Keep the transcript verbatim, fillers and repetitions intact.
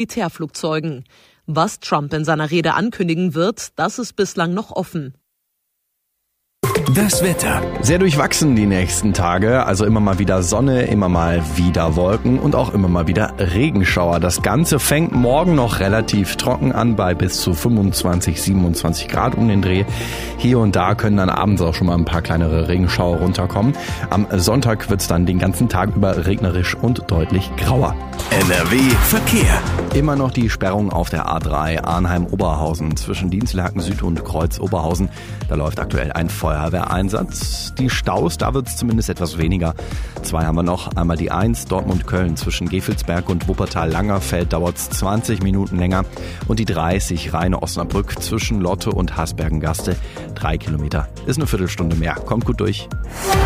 Militärflugzeugen. Was Trump in seiner Rede ankündigen wird, das ist bislang noch offen. Das Wetter. Sehr durchwachsen die nächsten Tage, also immer mal wieder Sonne, immer mal wieder Wolken und auch immer mal wieder Regenschauer. Das Ganze fängt morgen noch relativ trocken an bei bis zu fünfundzwanzig, siebenundzwanzig Grad um den Dreh. Hier und da können dann abends auch schon mal ein paar kleinere Regenschauer runterkommen. Am Sonntag wird es dann den ganzen Tag über regnerisch und deutlich grauer. N R W Verkehr. Immer noch die Sperrung auf der A drei Arnheim-Oberhausen zwischen Dienstlaken Süd und Kreuz Oberhausen. Da läuft aktuell ein Feuerwehreinsatz. Die Staus, da wird es zumindest etwas weniger. Zwei haben wir noch. Einmal die eins Dortmund-Köln zwischen Gevelsberg und Wuppertal-Langerfeld dauert es zwanzig Minuten länger. Und die dreißig Rheine-Osnabrück zwischen Lotte und Hasbergen-Gaste. Drei Kilometer ist eine Viertelstunde mehr. Kommt gut durch.